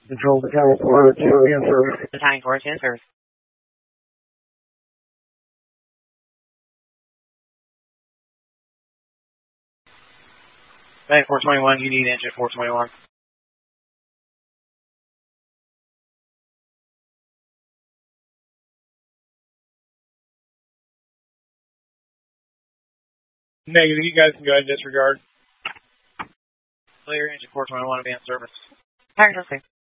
Control the Tower 402 in service. Battalion 402 in service. Battalion 421, you need engine 421. Negative, you guys can go ahead and disregard. Clear, engine 421 will be in service. Alright, okay.